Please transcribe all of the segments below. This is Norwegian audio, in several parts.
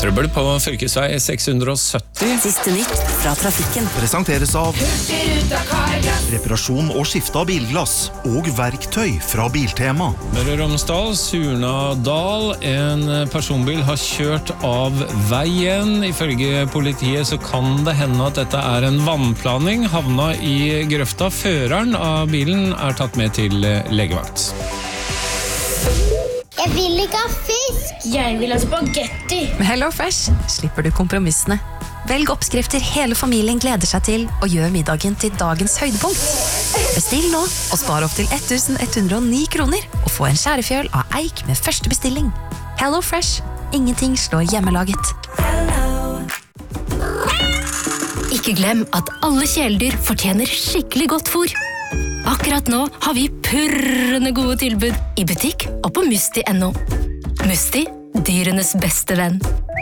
Trøbbel på fylkesvei 670. Siste nytt fra trafikken. Presenteres av reparasjon og skifte av bilglass og verktøy fra Biltema. Møre og Romsdal, Surnadal. En personbil har kjørt av veien. Ifølge politiet så kan det hende at dette er en vannplaning. Havna i grøfta. Føreren av bilen er tatt med til legevakt. Jeg vil ikke ha fisk. Jeg vil ha spagetti. Med HelloFresh slipper du kompromissene. Velg oppskrifter hele familien gleder seg til, og gjør middagen til dagens høydepunkt. Bestill nå, og spar opp til 1109 kroner, og få en skjærefjøl av eik med første bestilling. HelloFresh. Ingenting slår hjemmelaget. Ikke glem at alle kjæledyr fortjener skikkelig godt fôr. Akkurat nå har vi purrende gode tilbud i butikk og på Musti.no. Musti, dyrenes beste venn.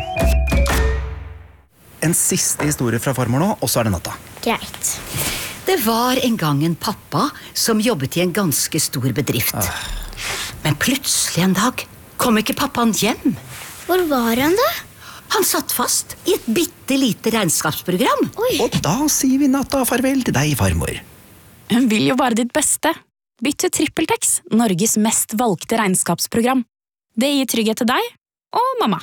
En siste historie fra farmor nå, og så er det natta. Greit. Det var en gang en pappa som jobbet i en ganske stor bedrift. Men plutselig en dag kom ikke pappaen hjem. Hvor var han da? Han satt fast i et bittelite regnskapsprogram. Oi. Og da sier vi natta farvel til deg, farmor. Hun vil jo bare ditt beste. Bytt til TrippelTex, Norges mest valgte regnskapsprogram. Det gir trygghet til deg og mamma.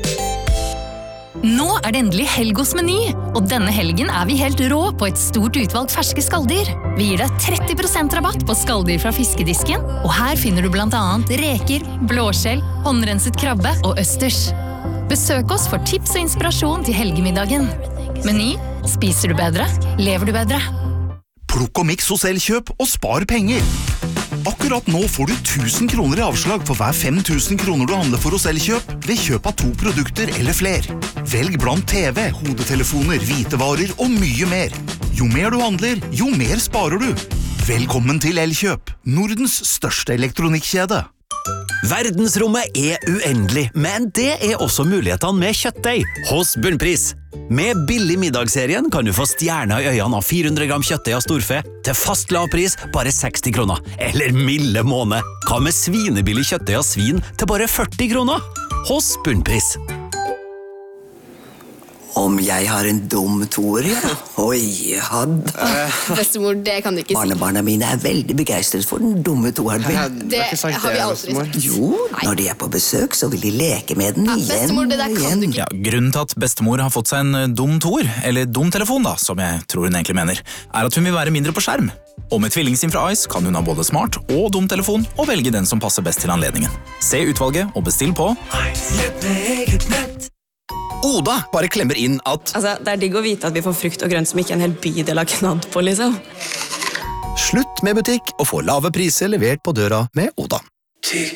Nå er det endelig helg hos Meny, og denne helgen er vi helt rå på et stort utvalg ferske skalldyr. Vi gir deg 30% rabatt på skalldyr fra fiskedisken, og her finner du blant annet reker, blåskjell, håndrenset krabbe og østers. Besøk oss for tips og inspirasjon til helgemiddagen. Meny, spiser du bedre, lever du bedre. Plukk og miks hos Elkjøp og spar penger. Akkurat nå får du 1000 kroner i avslag for hver 5000 kroner du handler for hos Elkjøp ved kjøp av 2 produkter eller fler. Velg blant TV, hodetelefoner, hvitevarer og mye mer. Jo mer du handler, jo mer sparer du. Velkommen til Elkjøp, Nordens største elektronikkjede. Verdensrommet er uendelig, men det er også mulighetene med kjøttdeig hos Bunnpris. Med billig middagsserien kan du få stjerner i øynene av 400 gram kjøttdeig av storfe til fast lav pris bare 60 kroner. Eller milde måned. Hva med svinebillig kjøttdeig av svin til bare 40 kroner? Hos Bunnpris. Om jeg har en dum toer, ja. Oi, hadd. Bestemor, det kan du ikke si. Barnebarna mine er veldig begeistret for den dumme toeren min. Det har vi aldri sagt. Jo, når de er på besøk, så vil de leke med den igjen bestemor, det der kan du ikke. Ja, grunnen til at bestemor har fått seg en dum toer, eller dum telefon da, som jeg tror hun egentlig mener, er at hun vil være mindre på skjerm. Og med tvillingsim fra Ice kan hun ha både smart og dum telefon, og velge den som passer best til anledningen. Se utvalget og bestill på Oda bare klemmer inn at det er digg å vite at vi får frukt og grønt som ikke en hel bydel har knadd på, liksom. Slutt med butikk og få lave priser levert på døra med Oda.